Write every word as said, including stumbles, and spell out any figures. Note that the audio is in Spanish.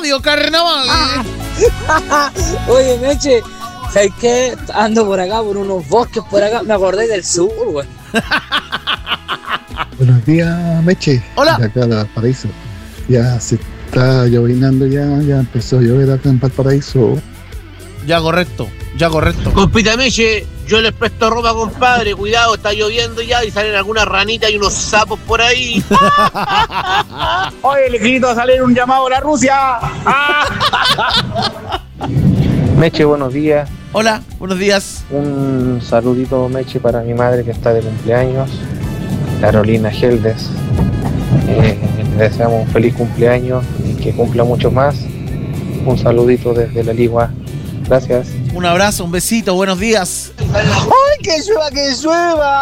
Radio Carnaval. Oye, Meche, ¿sabes qué? Ando por acá, por unos bosques por acá. Me acordé del sur, güey. Buenos días, Meche. Hola. De acá de Valparaíso. Ya se está llovinando, ya, ya empezó a llover acá en Valparaíso. Ya, correcto, ya, correcto. Compita Meche, yo les presto ropa, compadre. Cuidado, está lloviendo ya y salen algunas ranitas y unos sapos por ahí. Oye, le grito a salir un llamado a la Rusia. Meche, buenos días. Hola, buenos días. Un saludito, Meche, para mi madre que está de cumpleaños, Carolina Geldes. Eh, le deseamos un feliz cumpleaños y que cumpla mucho más. Un saludito desde la Ligua. Gracias. Un abrazo, un besito, buenos días. ¡Ay, que llueva, que llueva!